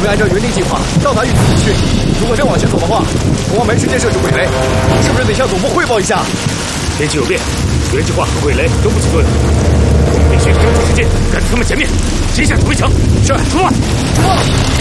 们按照原定计划到达玉子地区。如果再往前走的话，国王没时间设置鬼雷，是不是得向总部汇报一下？ 天气有变，原计划和鬼雷都不起作用，我们必须争取时间赶在他们前面，先下手为强。是，出发，出发。